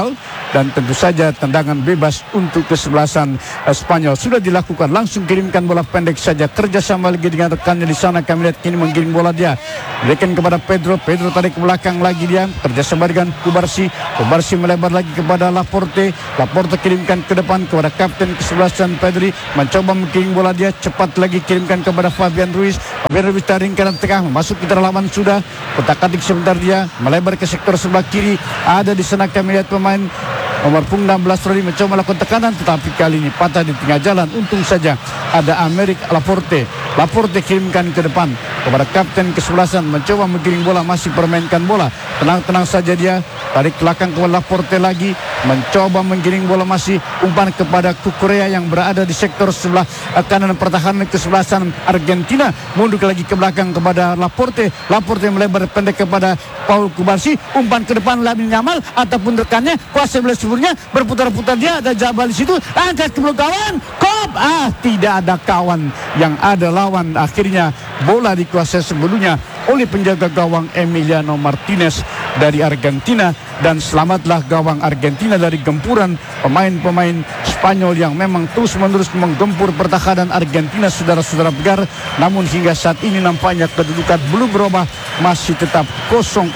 dan tentu saja tendangan bebas untuk kesebelasan Spanyol sudah dilakukan. Langsung kirimkan bola pendek saja, kerjasama lagi dengan rekannya di sana. Kami lihat kini menggiring bola dia, berikan kepada Pedro tarik ke belakang lagi dia, kerjasama dengan Kubarsi melebar lagi kepada Laporte kirimkan ke depan kepada kapten kesebelasan Pedri, mencoba menggiring bola dia, cepat lagi kirimkan kepada Fabian Ruiz tarik kanan tengah, masuk ke dalam lawan sudah, kotak-katik sebentar dia, melebar ke sektor sebelah kiri. Ada di sana kami lihat pemain nomor punggung 16 Rodi mencoba melakukan tekanan, tetapi kali ini patah di tengah jalan. Untung saja ada Amerik Laporte kirimkan ke depan kepada kapten kesebelasan, mencoba menggiring bola, masih permainkan bola, tenang saja dia, tarik belakang kepada Laporte lagi, mencoba menggiring bola, masih umpan kepada Kukurea yang berada di sektor sebelah kanan pertahanan kesebelasan Argentina, mundur lagi ke belakang kepada Laporte melebar pendek kepada Paul Kubarsi, umpan ke depan Lamine Yamal ataupun rekannya kuasa belah sebenarnya, berputar-putar dia, ada Jabal di situ, angkat ke belakang kawan, tidak ada kawan, yang ada lawan. Akhirnya bola dikuasai sebelumnya oleh penjaga gawang Emiliano Martinez dari Argentina, dan selamatlah gawang Argentina dari gempuran pemain-pemain Spanyol yang memang terus-menerus menggempur pertahanan Argentina, saudara-saudara Pegar. Namun hingga saat ini nampaknya kedudukan belum berubah, masih tetap 0-0,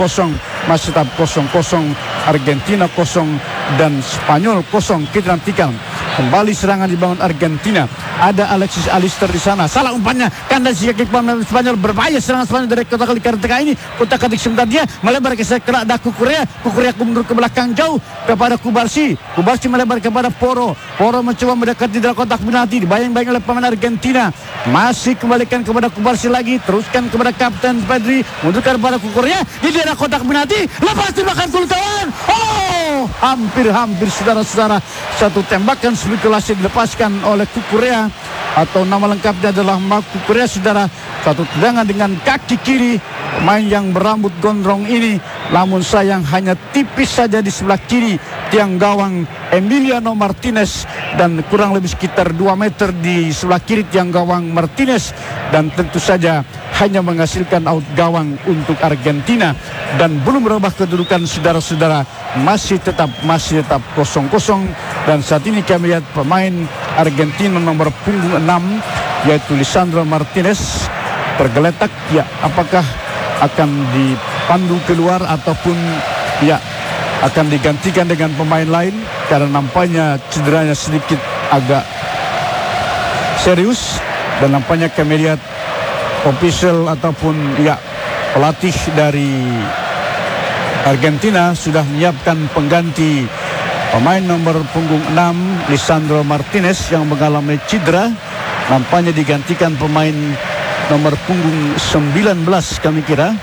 Argentina 0 dan Spanyol 0. Kita nantikan kembali serangan dibangun Argentina. Ada Alexis Alister di sana, salah umpannya, kandas kaki pemain Spanyol, berbahaya serangan Spanyol dari kotak tengah ini. Kotak-katik sebentar dia, melebar ke sektor ada Kukurea mundur ke belakang jauh kepada Kubarsi melebar kepada Poro mencoba mendekati dalam kotak penalti, dibayang-bayang oleh pemain Argentina, masih kembalikan kepada Kubarsi lagi, teruskan kepada kapten Pedri, mundurkan kepada Kukurea di daerah kotak penalti, lepas tembakan kawan. Hampir saudara-saudara, satu tembakan spekulasi dilepaskan oleh Kukurea, atau nama lengkapnya adalah Marc Kukurea, saudara. Satu tendangan dengan kaki kiri pemain yang berambut gondrong ini, namun sayang hanya tipis saja di sebelah kiri tiang gawang Emiliano Martinez, dan kurang lebih sekitar 2 meter di sebelah kiri tiang gawang Martinez, dan tentu saja hanya menghasilkan out gawang untuk Argentina, dan belum berubah kedudukan, saudara-saudara, masih tetap 0-0. Dan saat ini kami lihat pemain Argentina nomor punggung 6 yaitu Lisandro Martinez tergeletak, ya, apakah akan dipandu keluar ataupun ya akan digantikan dengan pemain lain, karena nampaknya cederanya sedikit agak serius, dan nampaknya kami lihat official ataupun ya pelatih dari Argentina sudah menyiapkan pengganti pemain nomor punggung 6 Lisandro Martinez yang mengalami cedera. Nampaknya digantikan pemain nomor punggung 19 kami kira,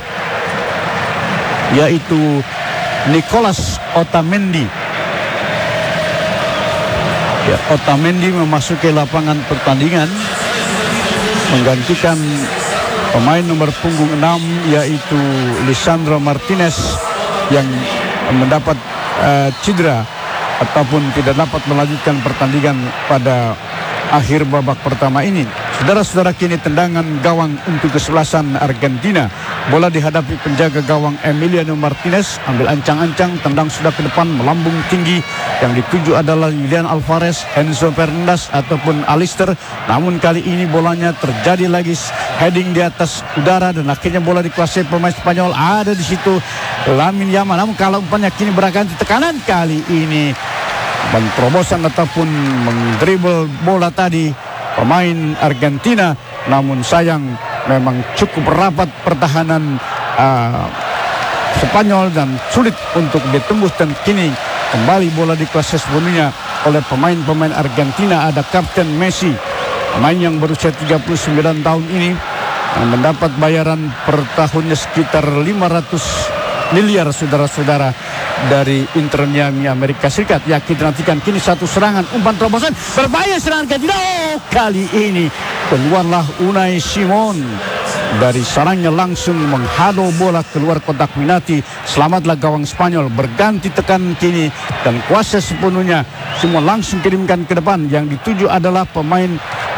yaitu Nicolas Otamendi. Ya, Otamendi memasuki lapangan pertandingan menggantikan pemain nomor punggung 6 yaitu Lisandro Martinez yang mendapat cedera ataupun tidak dapat melanjutkan pertandingan pada akhir babak pertama ini. Saudara-saudara, kini tendangan gawang untuk kesebelasan Argentina. Bola dihadapi penjaga gawang Emiliano Martinez, ambil ancang-ancang, tendang sudah ke depan, melambung tinggi. Yang dituju adalah Julian Alvarez, Enzo Fernandez ataupun Alister. Namun kali ini bolanya terjadi lagi heading di atas udara, dan akhirnya bola dikuasai pemain Spanyol. Ada di situ Lamine Yamal. Namun kalau umpannya kini berganti tekanan, kali ini penerobosan ataupun mendribble bola tadi pemain Argentina, namun sayang memang cukup rapat pertahanan Spanyol dan sulit untuk ditembus, dan kini kembali bola dikuasai sepenuhnya oleh pemain-pemain Argentina. Ada Kapten Messi, pemain yang berusia 39 tahun ini, yang mendapat bayaran per tahunnya sekitar 500 miliar, saudara-saudara, dari Inter Miami Amerika Serikat. Ya, kita nantikan kini satu serangan, umpan terobosan, berbahaya serangan Argentina. Kali ini keluarlah Unai Simon dari sarangnya, langsung menghadau bola keluar kotak penalti. Selamatlah gawang Spanyol, berganti tekan kini dan kuasa sepenuhnya, semua langsung kirimkan ke depan. Yang dituju adalah pemain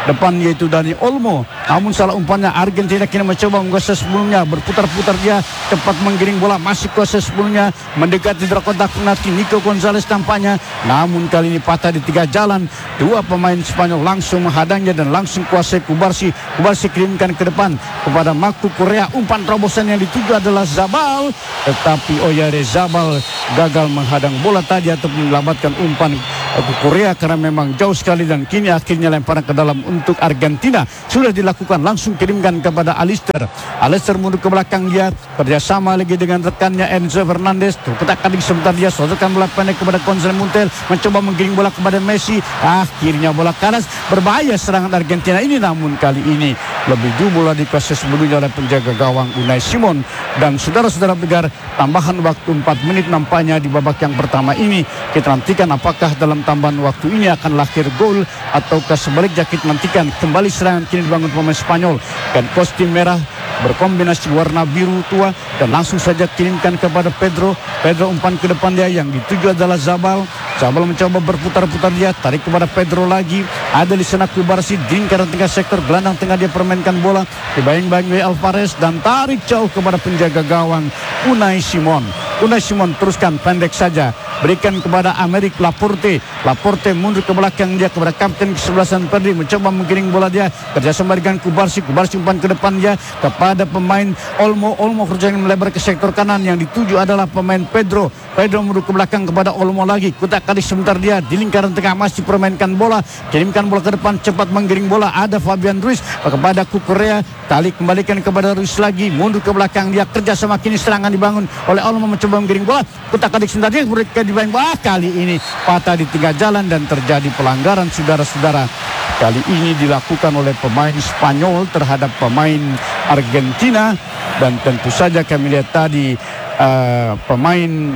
depan yaitu Dani Olmo. Namun salah umpannya Argentina kini mencoba menguasai sebelumnya, berputar-putar dia cepat menggiring bola, masih kuasai sebelumnya, mendekati kotak penalti Nico Gonzalez tampaknya. Namun kali ini patah di 3 jalan. 2 pemain Spanyol langsung menghadangnya dan langsung kuasai Kubarsi. Kubarsi kirimkan ke depan kepada Marco Correa. Umpan terobosan yang dituju adalah Zabal, tetapi Oyarzabal gagal menghadang bola tadi atau menyelamatkan umpan Korea karena memang jauh sekali, dan kini akhirnya lemparan ke dalam untuk Argentina sudah dilakukan, langsung kirimkan kepada Alister mundur ke belakang, dia kerjasama lagi dengan rekannya Enzo Fernandez, kotak-katik sebentar dia sodorkan bola pendek kepada Gonzalo Montiel, mencoba menggiring bola kepada Messi, akhirnya bola kanas, berbahaya serangan Argentina ini. Namun kali ini lebih dulu bola dikuasai sebelumnya oleh penjaga gawang Unai Simon. Dan saudara-saudara pendengar, tambahan waktu 4 menit nampaknya di babak yang pertama ini. Kita nantikan apakah dalam tambahan waktu ini akan lahir gol ataukah sebaliknya. Kita nantikan kembali serangan kini dibangun pemain Spanyol dan kostum merah berkombinasi warna biru tua, dan langsung saja kirimkan kepada Pedro. Umpan ke depan dia yang dituju adalah Zabal mencoba berputar-putar, dia tarik kepada Pedro lagi. Ada di sana Kubarsi di lingkaran tengah sektor gelandang tengah, dia permainkan bola dibayang-bayang oleh Alvarez dan tarik jauh kepada penjaga gawang Unai Simon teruskan pendek saja, berikan kepada Amerik Laporte mundur ke belakang, dia kepada kapten kesebelasan Perdi, mencoba menggiring bola, dia kerjasama dengan Kubarsi umpan ke depan dia kepada pemain Olmo kerjanya melebar ke sektor kanan, yang dituju adalah pemain Pedro mundur ke belakang kepada Olmo lagi, kotak-katik sebentar dia di lingkaran tengah masih permainkan bola, kirimkan bola ke depan, cepat menggiring bola, ada Fabian Ruiz kepada Korea, tali kembalikan kepada Ruiz lagi, mundur ke belakang, dia kerjasama kini serangan dibangun oleh Olmo, mencoba menggiring bola, kotak-katik sebentar dia dibayang, kali ini patah di 3 jalan dan terjadi pelanggaran saudara-saudara. Kali ini dilakukan oleh pemain Spanyol terhadap pemain Argentina, dan tentu saja kami lihat tadi pemain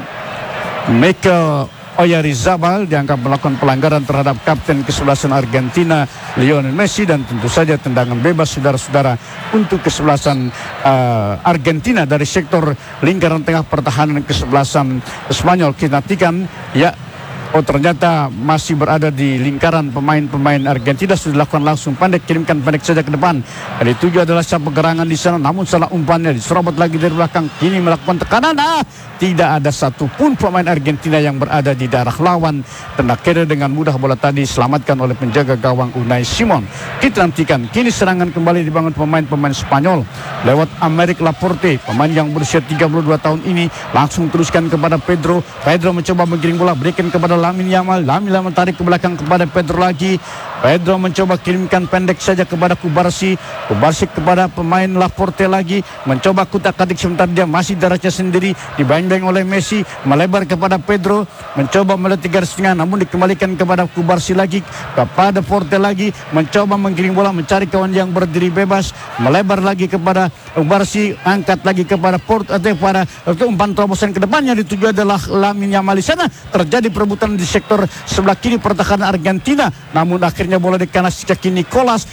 Mikel Oyarzabal dianggap melakukan pelanggaran terhadap kapten kesebelasan Argentina Lionel Messi, dan tentu saja tendangan bebas saudara-saudara untuk kesebelasan Argentina dari sektor lingkaran tengah pertahanan kesebelasan Spanyol. Kita nantikan ya. Ternyata masih berada di lingkaran pemain-pemain Argentina, sudah dilakukan langsung pendek, kirimkan pendek saja ke depan. Dan dituju adalah siapa gerangan di sana, namun salah umpannya, diserobot lagi dari belakang, kini melakukan tekanan. Tidak ada satupun pemain Argentina yang berada di daerah lawan, dan akhirnya dengan mudah bola tadi diselamatkan oleh penjaga gawang Unai Simon. Kita nantikan kini serangan kembali dibangun pemain-pemain Spanyol lewat Amerik Laporte, pemain yang berusia 32 tahun ini, langsung teruskan kepada Pedro mencoba menggiring bola, berikan kepada Lamine Yamal tarik ke belakang kepada Pedro lagi. Pedro mencoba kirimkan pendek saja kepada Kubarsi kepada pemain Laporte lagi, mencoba kutak-katik sebentar, dia masih darahnya sendiri, dibayang-bayang oleh Messi, melebar kepada Pedro, mencoba melewati garis tengah, namun dikembalikan kepada Kubarsi lagi, kepada Porte lagi, mencoba menggiring bola, mencari kawan yang berdiri bebas, melebar lagi kepada Kubarsi, angkat lagi kepada Porte, pada umpan terobosan ke depannya dituju adalah Lamine Yamal. Di sana terjadi perebutan di sektor sebelah kiri pertahanan Argentina, namun akhirnya bola di kanan kaki Nicolas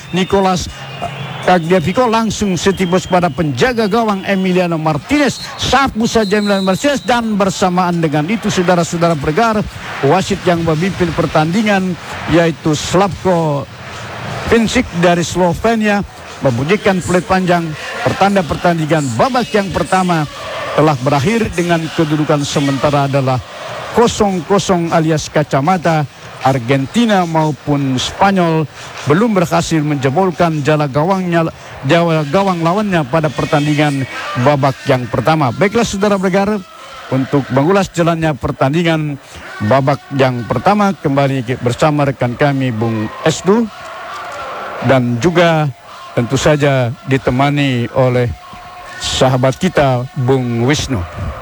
Tagliafico langsung setibus pada penjaga gawang Emiliano Martinez, sapu saja Emiliano Martinez, dan bersamaan dengan itu saudara-saudara pendengar, wasit yang memimpin pertandingan yaitu Slavko Vincic dari Slovenia membunyikan peluit panjang, pertanda pertandingan babak yang pertama telah berakhir dengan kedudukan sementara adalah 0-0 alias kacamata. Argentina maupun Spanyol belum berhasil menjebolkan jala gawang lawannya pada pertandingan babak yang pertama. Baiklah saudara pendengar, untuk mengulas jalannya pertandingan babak yang pertama kembali bersama rekan kami Bung Esdu, dan juga tentu saja ditemani oleh sahabat kita Bung Wisnu.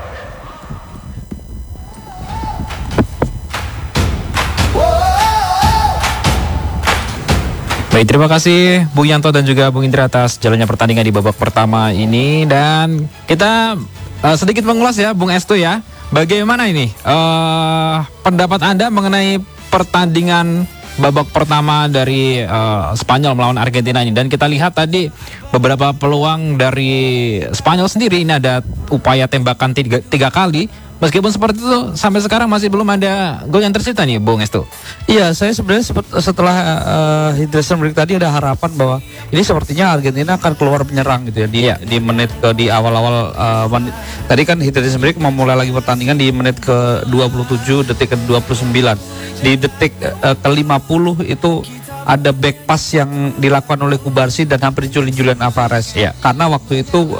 Baik, terima kasih Bung Yanto dan juga Bung Indra atas jalannya pertandingan di babak pertama ini. Dan kita sedikit mengulas ya Bung Estu ya, bagaimana ini pendapat Anda mengenai pertandingan babak pertama dari Spanyol melawan Argentina ini. Dan kita lihat tadi beberapa peluang dari Spanyol sendiri, ini ada upaya tembakan tiga kali Meskipun seperti itu sampai sekarang masih belum ada gol yang tercipta nih Bung Estu. Iya, saya sebenarnya setelah Henderson break tadi ada harapan bahwa ini sepertinya Argentina akan keluar menyerang gitu ya di menit di awal-awal menit. Tadi kan Henderson break memulai lagi pertandingan di menit ke 27, detik ke 29. Di detik ke 50 itu ada back pass yang dilakukan oleh Kubarsi dan hampir Julian Alvarez. Iya. Karena waktu itu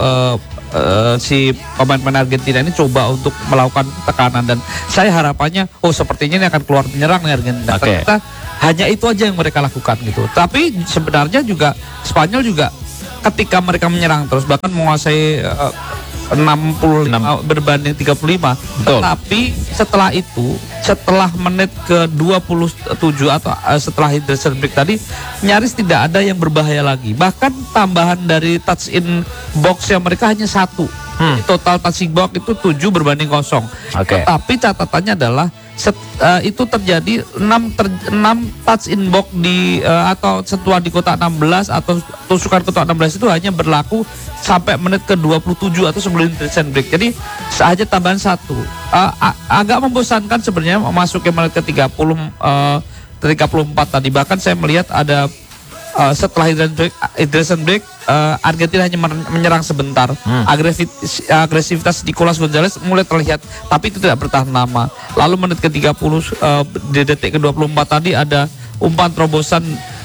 si pemain-pemain Argentina ini coba untuk melakukan tekanan dan saya harapannya sepertinya ini akan keluar menyerang nih Argentina. Ternyata hanya itu aja yang mereka lakukan gitu. Tapi sebenarnya juga Spanyol juga ketika mereka menyerang terus bahkan menguasai 65 berbanding 35. Betul. Tetapi setelah itu, setelah menit ke 27 atau setelah Henderson break tadi nyaris tidak ada yang berbahaya lagi. Bahkan tambahan dari touch in box yang mereka hanya 1. Total touch in box itu 7 berbanding 0. Tetapi catatannya adalah itu terjadi 6 touch in box di atau sentuhan di kotak 16 atau tusukan kotak 16 itu hanya berlaku sampai menit ke 27 atau sebelum Henderson break. Jadi saja tambahan 1. Agak membosankan sebenarnya masuk ke menit ke 34 tadi. Bahkan saya melihat ada setelah Henderson break Argentina hanya menyerang sebentar. Agresivitas Nicolas Gonzalez mulai terlihat, tapi itu tidak bertahan lama. Lalu menit ke 30 di detik ke 24 tadi ada umpan terobosan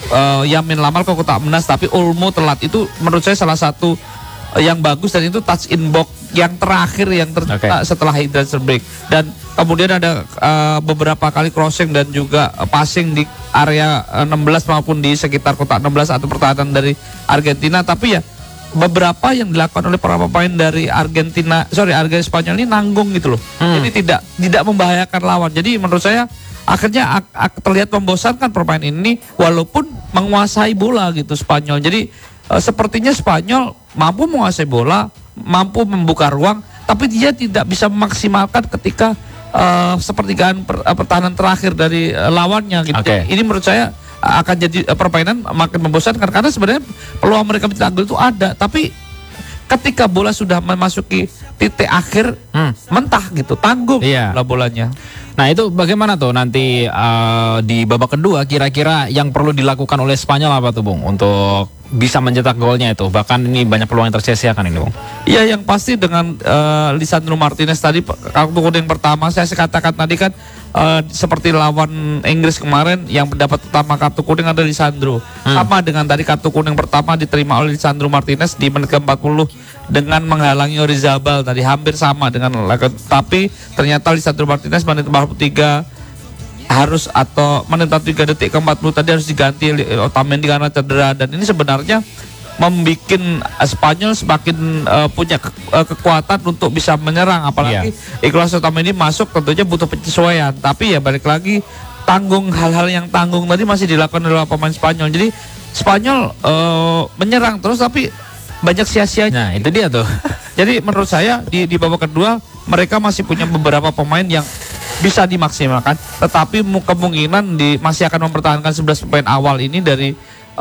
Yamin Lamal ke kotak 16, tapi Olmo telat. Itu menurut saya salah satu yang bagus dan itu touch in box yang terakhir yang tercipta setelah Henderson break. Dan kemudian ada beberapa kali crossing dan juga passing di area 16 maupun di sekitar kotak 16 atau pertahanan dari Argentina. Tapi ya beberapa yang dilakukan oleh para pemain dari Argentina Spanyol ini nanggung gitu loh. Jadi tidak membahayakan lawan. Jadi menurut saya akhirnya terlihat membosankan permain ini walaupun menguasai bola gitu Spanyol. Jadi sepertinya Spanyol mampu menguasai bola, mampu membuka ruang, tapi dia tidak bisa memaksimalkan ketika sepertigaan pertahanan terakhir dari lawannya gitu. Ini menurut saya akan jadi permainan makin membosankan karena sebenarnya peluang mereka mencetak gol itu ada, tapi ketika bola sudah memasuki titik akhir mentah gitu, tanggung bolanya. Nah itu bagaimana tuh nanti di babak kedua kira-kira yang perlu dilakukan oleh Spanyol apa tuh Bung untuk bisa mencetak golnya itu? Bahkan ini banyak peluang yang tersia-siakan ini Bung. Iya, yang pasti dengan Lisandro Martinez tadi kartu kuning pertama saya katakan tadi kan seperti lawan Inggris kemarin yang mendapat pertama kartu kuning ada Lisandro. Sama dengan tadi kartu kuning pertama diterima oleh Lisandro Martinez di menit ke-40 dengan menghalangi Orizabal tadi hampir sama dengan tapi ternyata Lisandro Martinez menit 43 harus atau menit 3 detik ke-40 tadi harus diganti Otamendi karena cedera dan ini sebenarnya membuat Spanyol semakin punya kekuatan untuk bisa menyerang apalagi Nicolas Otamendi masuk tentunya butuh penyesuaian tapi ya balik lagi hal-hal yang tanggung tadi masih dilakukan oleh pemain Spanyol. Jadi Spanyol menyerang terus tapi banyak sia-sianya. Nah itu dia tuh. Jadi menurut saya di babak kedua mereka masih punya beberapa pemain yang bisa dimaksimalkan, tetapi kemungkinan masih akan mempertahankan 11 pemain awal ini dari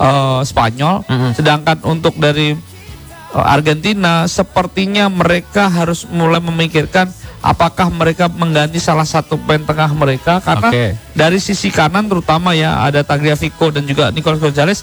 Spanyol. Sedangkan untuk dari Argentina sepertinya mereka harus mulai memikirkan apakah mereka mengganti salah satu pemain tengah mereka karena dari sisi kanan terutama ya ada Tagliafico dan juga Nicolas Gonzalez.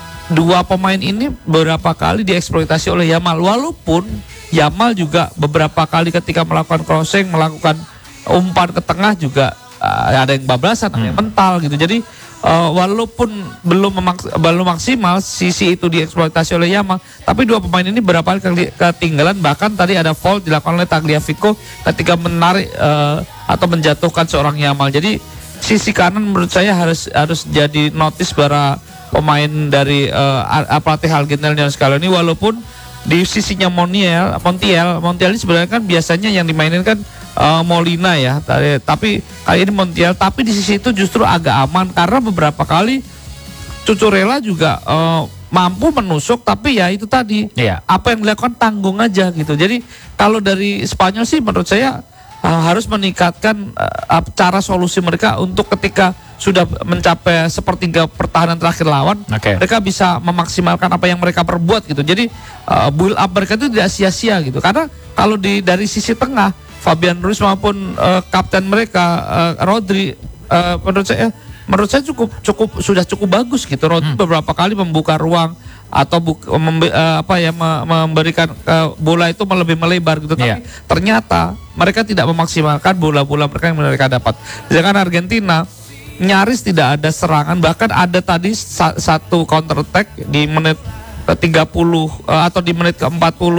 Dua pemain ini beberapa kali dieksploitasi oleh Yamal, walaupun Yamal juga beberapa kali ketika melakukan crossing, melakukan umpan ke tengah juga ada yang bablasan, ada yang mental gitu. Jadi walaupun belum maksimal sisi itu dieksploitasi oleh Yamal, tapi dua pemain ini berapa kali ketinggalan. Bahkan tadi ada foul dilakukan oleh Tagliafico ketika menarik atau menjatuhkan seorang Yamal. Jadi sisi kanan menurut saya harus jadi notice para pemain dari pelatih Argentina Scaloni. Walaupun di sisinya Montiel ini sebenarnya kan biasanya yang dimainin kan Molina ya, tapi kali ini Montiel, tapi di sisi itu justru agak aman karena beberapa kali Cucurella juga mampu menusuk, tapi ya itu tadi apa yang dilakukan tanggung aja gitu. Jadi kalau dari Spanyol sih menurut saya harus meningkatkan cara solusi mereka untuk ketika sudah mencapai sepertiga pertahanan terakhir lawan, mereka bisa memaksimalkan apa yang mereka perbuat gitu. Jadi build up mereka itu tidak sia-sia gitu. Karena kalau dari sisi tengah Fabian Ruiz maupun kapten mereka Rodri, menurut saya sudah cukup bagus gitu. Rodri beberapa kali membuka ruang atau memberikan bola itu lebih melebar gitu. Tapi ternyata mereka tidak memaksimalkan bola-bola mereka yang mereka dapat. Sedangkan Argentina nyaris tidak ada serangan, bahkan ada tadi satu counter attack di menit ke 30 atau di menit ke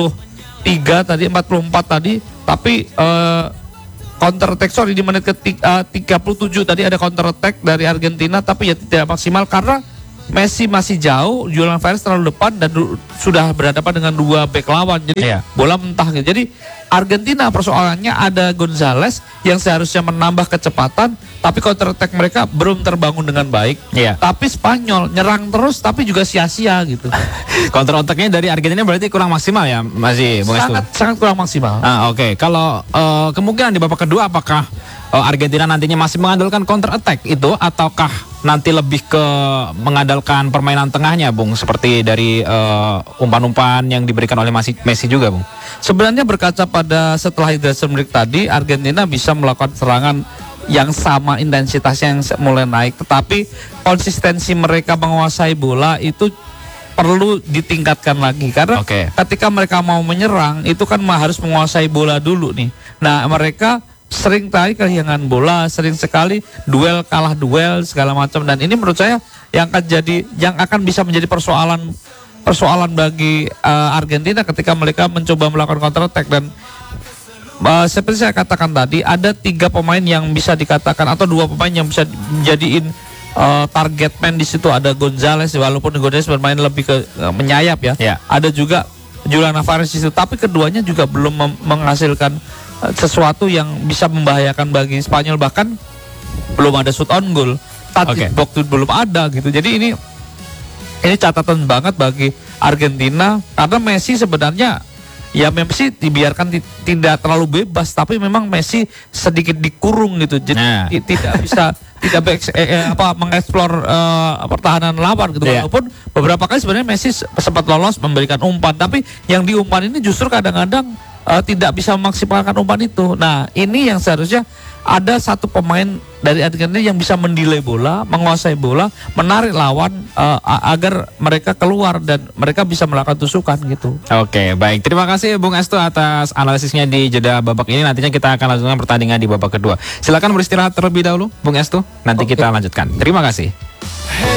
44 tadi, tapi counter attack di menit ke 37 tadi ada counter attack dari Argentina, tapi ya tidak maksimal karena Messi masih jauh, Julian Alvarez terlalu depan dan sudah berhadapan dengan dua bek lawan, jadi bola mentah gitu. Jadi Argentina persoalannya ada Gonzalez yang seharusnya menambah kecepatan, tapi counter attack mereka belum terbangun dengan baik. Tapi Spanyol nyerang terus tapi juga sia-sia gitu. Counter attack-nya dari Argentina berarti kurang maksimal ya, masih Bung Estu? Sangat kurang maksimal. Oke. Kalau kemungkinan di babak kedua apakah Argentina nantinya masih mengandalkan counter attack itu, ataukah nanti lebih ke mengandalkan permainan tengahnya, Bung, seperti dari umpan-umpan yang diberikan oleh Messi juga, Bung? Sebenarnya berkaca pada setelah hydration break tadi, Argentina bisa melakukan serangan yang sama intensitasnya yang mulai naik, tetapi konsistensi mereka menguasai bola itu perlu ditingkatkan lagi karena ketika mereka mau menyerang itu kan harus menguasai bola dulu nih. Nah, mereka sering kali kehilangan bola, sering sekali kalah duel segala macam, dan ini menurut saya yang akan bisa menjadi persoalan bagi Argentina ketika mereka mencoba melakukan counter attack. Dan seperti saya katakan tadi, ada 3 pemain yang bisa dikatakan atau 2 pemain yang bisa menjadiin target man di situ. Ada Gonzalez, walaupun Gonzalez bermain lebih ke menyayap ya. Ada juga Julian Alvarez di situ, tapi keduanya juga belum menghasilkan sesuatu yang bisa membahayakan bagi Spanyol, bahkan belum ada shoot on goal. Waktu belum ada gitu. Jadi ini catatan banget bagi Argentina karena Messi sebenarnya dibiarkan tidak terlalu bebas, tapi memang Messi sedikit dikurung gitu. Jadi tidak bisa mengeksplor pertahanan lawan gitu. Walaupun beberapa kali sebenarnya Messi sempat lolos memberikan umpan, tapi yang diumpan ini justru kadang-kadang tidak bisa memaksimalkan umpan itu. Nah, ini yang seharusnya ada satu pemain dari Argentina yang bisa mendelay bola, menguasai bola, menarik lawan agar mereka keluar dan mereka bisa melakukan tusukan gitu. Oke, baik. Terima kasih Bung Estu atas analisisnya di jeda babak ini. Nantinya kita akan lanjutkan pertandingan di babak kedua. Silakan beristirahat terlebih dahulu, Bung Estu. Nanti kita lanjutkan. Terima kasih.